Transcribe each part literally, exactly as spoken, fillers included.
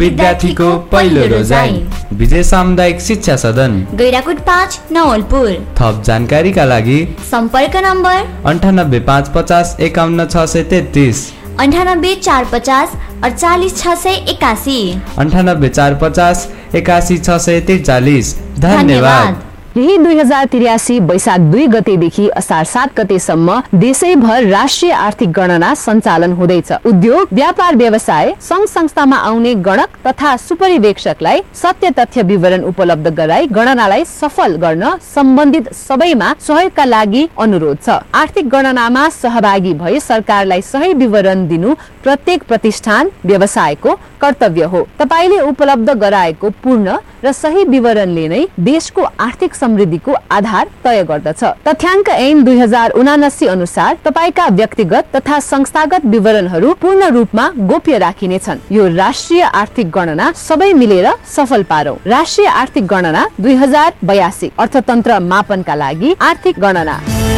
विद्यार्थीको पहिलो रोजाइ विजय सामुदायिक शिक्षा सदन गैराकोट पाँच नवलपुर। थप जानकारीका लागि सम्पर्क नम्बर अन्ठानब्बे पाँच पचास एकाउन्न छ सय तेत्तिस, अन्ठानब्बे चार पचास अडचालिस छ सय एकासी, अन्ठानब्बे चार पचास एकासी छ सय त्रिचालिस। धन्यवाद। यही दुई हजार त्रियासी वैशाख दुई गतेदेखि असार सात गतेसम्म देशैभर राष्ट्रिय आर्थिक गणना सञ्चालन हुँदैछ। उद्योग व्यापार व्यवसाय संघ संस्थामा आउने गणक तथा सुपरिवेक्षकलाई सत्य तथ्य विवरण उपलब्ध गराई गणनालाई सफल गर्न सम्बन्धित सबैमा सहयोगका लागि अनुरोध छ। आर्थिक गणनामा सहभागी भई सरकारलाई सही विवरण दिनु प्रत्येक प्रतिष्ठान व्यवसायको कर्तव्य हो। तपाईले उपलब्ध गराएको पूर्ण र सही विवरणले नै देशको आर्थिक समृद्धिको आधार तय गर्दछ। तथ्याङ्क ऐन दुई हजार उनासी अनुसार तपाईका व्यक्तिगत तथा संस्थागत विवरणहरू पूर्ण रूपमा गोप्य राखिनेछन्। यो राष्ट्रिय आर्थिक गणना सबै मिलेर सफल पारौं। राष्ट्रिय आर्थिक गणना दुई हजार बयासी अर्थतन्त्र मापनका लागि आर्थिक गणना।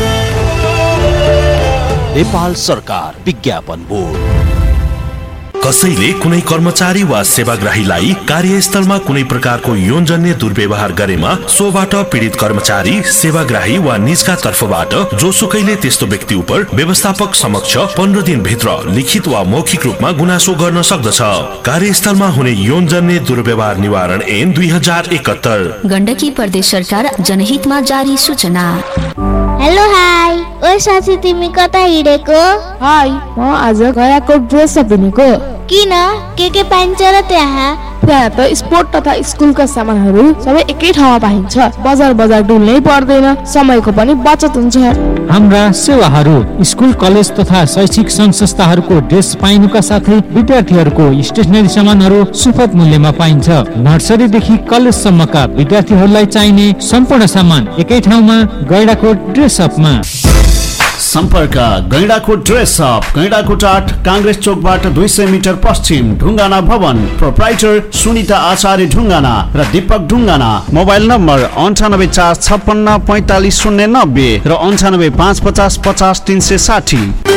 नेपाल सरकार विज्ञापन बोर्ड। कसैले कुनै कर्मचारी वा सेवाग्राहीलाई कार्यस्थलमा कुनै प्रकारको यौनजन्य दुर्व्यवहार गरेमा सोबाट पीडित कर्मचारी, सेवाग्राही वा निजका तर्फबाट जोसुकैले त्यस्तो व्यक्ति उप व्यवस्थापक समक्ष पन्ध्र दिन भित्र लिखित वा मौखिक रूपमा गुनासो गर्न सक्दछ। कार्यस्थलमा हुने यौनजन्य दुर्व्यवहार निवारण ऐन दुई हजार एकहत्तर। गण्डकी प्रदेश सरकार जनहितमा जारी सूचना। हेलो हाई, ओ साथी तिमी कता हिँडेको? हाई, म आज गयाको ड्रेस किनेको। किन? के के पाइन्छ र त्यहाँ? त्यहाँ त स्पोर्ट तथा स्कुलका सामानहरू सबै एकै ठाउँमा पाइन्छ। बजार बजार डुल्नै पर्दैन, समयको पनि बचत हुन्छ। हाम्रा सेवाहरू स्कुल कलेज तथा शैक्षिक संघ संस्थाहरूको ड्रेस पाइनुका साथै विद्यार्थीहरूको स्टेशनरी सामानहरू सुपथ मूल्यमा पाइन्छ। नर्सरीदेखि कलेजसम्मका विद्यार्थीहरूलाई चाहिने सम्पूर्ण सामान एकै ठाउँमा गैंडाकोट ड्रेस अपमा। सम्पर्क गैंडाकोट ड्रेस अप, गैंडाकोट आठ कांग्रेस चौकबाट दुई सय मिटर पश्चिम, ढुङ्गाना भवन। प्रोप्राइटर सुनिता आचार्य ढुङ्गाना र दीपक ढुङ्गाना। मोबाइल नम्बर अन्ठानब्बे चार छप्पन्न पैंतालिस शून्य नब्बे र अन्ठानब्बे पाँच पचास पचास तीन सय साठी।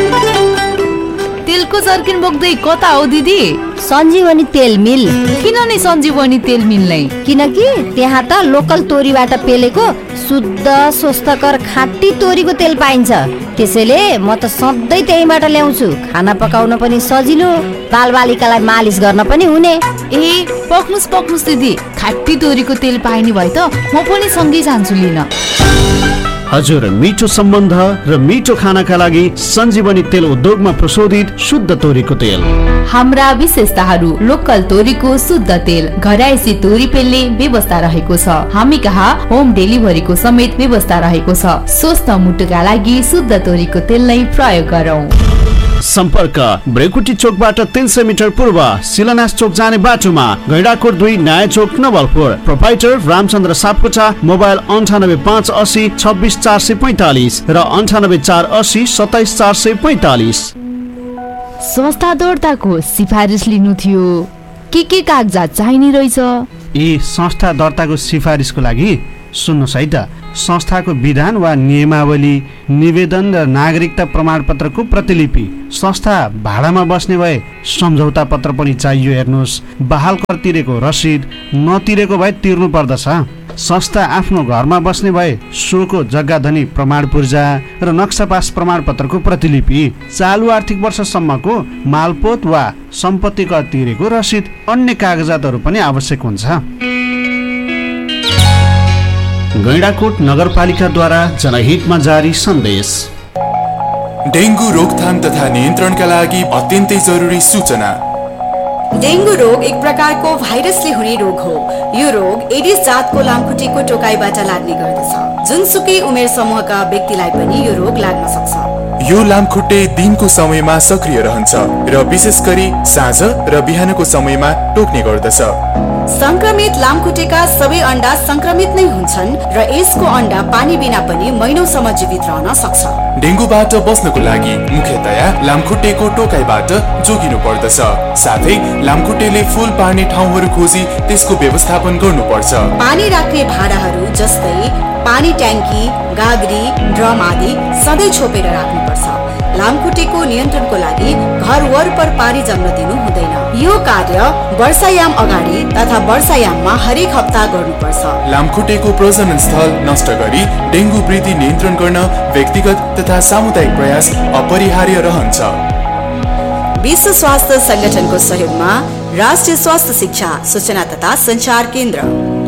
तेलको जर्किन बोक्दै कता हो दिदी? सञ्जीवनी तेल मिल। किन नि सञ्जीवनी तेल मिल नै? किनकि त्यहाँ त लोकल तोरीबाट पेलेको शुद्ध स्वस्थकर खाँटी तोरीको तेल पाइन्छ। त्यसैले म त सधैँ त्यहीबाट ल्याउँछु। खाना पकाउन पनि सजिलो, बालबालिकालाई मालिस गर्न पनि हुने। ए पक्नुस् पक्नुस् दिदी, खाँटी तोरीको तेल पाइने भए त म पनि सँगै जान्छु लिन। हजुर, मिठो सम्बन्ध र मिठो खानाका लागि सञ्जीवनी तेल उद्योगमा प्रशोधित शुद्ध तोरीको तेल। हाम्रा विशेषताहरू लोकल तोरीको शुद्ध तेल, घरायसी तोरी पेल्ने व्यवस्था रहेको छ। हामी कहाँ होम डेलिभरीको समेत व्यवस्था रहेको छ। स्वस्थ मुटुका लागि शुद्ध तोरीको तेल नै प्रयोग गरौँ। सम्पर्क ब्रेकुटी चोकबाट तीन सय मिटर पूर्व, शिलान्यास चोक जाने बाटोमा, गैंडाकोट दुई नयाँ चोक नवलपुर। प्रोप्राइटर रामचन्द्र सापकोटा। मोबाइल अन्ठानब्बे पाँच असी छब्बिस चार सय पैंतालिस र अन्ठानब्बे चार असी सत्ताइस चार सय पैंतालिस। संस्था दर्ताको सिफारिस लिनु थियो, के के कागजात चाहिने रहेछ? ए संस्था दर्ताको सिफारिसको लागि सुन्नुहोस् है त, संस्थाको विधान वा नियमावली, निवेदन र नागरिकता प्रमाणपत्रको प्रतिलिपि, संस्था भाडामा बस्ने भए सम्झौता पत्र पनि चाहियो। हेर्नुहोस्, बहाल कर तिरेको रसिद, नतिरेको भए तिर्नु पर्दछ। संस्था आफ्नो घरमा बस्ने भए सोको जग्गा धनी प्रमाण पूर्जा र नक्सा पास प्रमाणपत्रको प्रतिलिपि, चालु आर्थिक वर्षसम्मको मालपोत वा सम्पत्ति कर तिरेको रसिद, अन्य कागजातहरू पनि आवश्यक हुन्छ। गैंडाकोट नगरपालिकाद्वारा जनहितमा जारी सन्देश। डेंगू रोकथाम तथा नियन्त्रणका लागि अत्यन्तै जरुरी सूचना। डेंगू रोग एक प्रकारको भाइरसले हुने रोग हो। यो रोग एडिस जातको लामखुट्टेको टोकाइबाट लाग्ने गर्दछ। जुनसुकै उमेर समूहका व्यक्तिलाई पनि यो रोग लाग्न सक्छ। यो लामखुट्टे दिनको समयमा सक्रिय रहन्छ र विशेष गरी साँझ र बिहानको समयमा टोक्ने गर्दछ। संक्रमित लामखुट्टेका सबै अंडा संक्रमित नै हुन्छन् र यसको अंडा पानी बिना पनि महिनौसम्म जीवित रहन सक्छ। डेंगूबाट बच्नको लागि मुख्यतया लामखुट्टेको टोकाइबाट जोगिनु पर्दछ। साथै लामखुट्टेले फूल पार्ने ठाउँहरू खोजी त्यसको व्यवस्थापन गर्नुपर्छ। पानी राख्ने भाँडाहरू जस्तै पानी ट्याङ्की, गाग्री, ड्रम आदि सधैँ छोपेर राख्नुपर्छ। लामखुट्टेको नियन्त्रणको लागि घर वरपर पानी जम्न दिनु हुँदैन। यो कार्य वर्षायाम अगाडि तथा वर्षायाममा हरेक हप्ता गर्नुपर्छ। लामखुट्टेको प्रजनन स्थल नष्ट गरी डेङ्गु वृद्धि नियन्त्रण गर्न व्यक्तिगत तथा सामुदायिक प्रयास अपरिहार्य रहन्छ। विश्व स्वास्थ्य संगठनको सहयोगमा राष्ट्रिय स्वास्थ्य शिक्षा सूचना तथा संचार केन्द्र।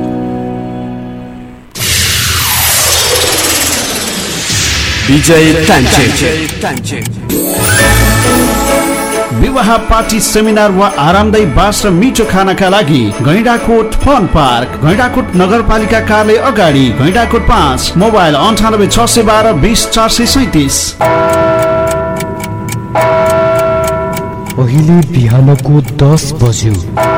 विजय टान्चे विवाह पार्टी सेमिनार वा आरामदायी बास र मिठो खानाका लागि गैंडाकोट फन पार्क, गैंडाकोट नगरपालिका कार्यालय अगाडि, गैंडाकोट पाँच, मोबाइल अन्ठानब्बे छ सय बाह्र बिस चार सय सैतिस। अहिले बिहानको दस बज्यो।